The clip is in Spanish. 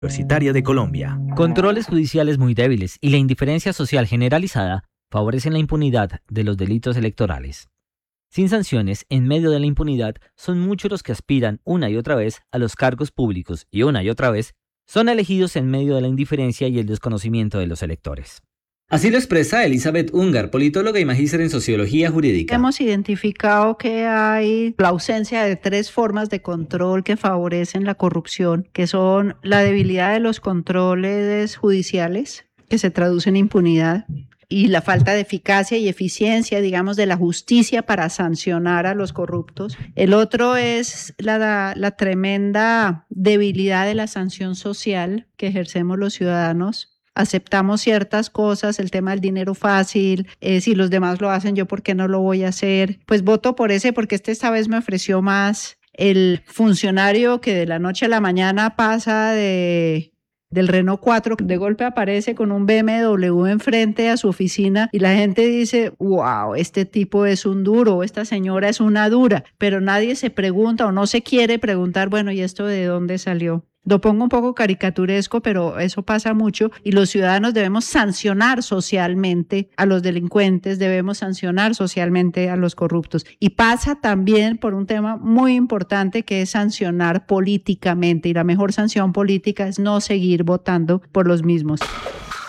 Universitaria de Colombia. Controles judiciales muy débiles y la indiferencia social generalizada favorecen la impunidad de los delitos electorales. Sin sanciones, en medio de la impunidad, son muchos los que aspiran una y otra vez a los cargos públicos y una y otra vez son elegidos en medio de la indiferencia y el desconocimiento de los electores. Así lo expresa Elizabeth Ungar, politóloga y magíster en sociología jurídica. Hemos identificado que hay la ausencia de 3 formas de control que favorecen la corrupción, que son la debilidad de los controles judiciales, que se traduce en impunidad, y la falta de eficacia y eficiencia, digamos, de la justicia para sancionar a los corruptos. El otro es la tremenda debilidad de la sanción social que ejercemos los ciudadanos. Aceptamos ciertas cosas, el tema del dinero fácil, si los demás lo hacen, yo por qué no lo voy a hacer. Pues voto por ese porque esta vez me ofreció más el funcionario que de la noche a la mañana pasa del Renault 4, de golpe aparece con un BMW enfrente a su oficina y la gente dice, wow, este tipo es un duro, esta señora es una dura, pero nadie se pregunta o no se quiere preguntar, bueno, ¿y esto de dónde salió? Lo pongo un poco caricaturesco, pero eso pasa mucho y los ciudadanos debemos sancionar socialmente a los delincuentes, debemos sancionar socialmente a los corruptos. Y pasa también por un tema muy importante que es sancionar políticamente y la mejor sanción política es no seguir votando por los mismos.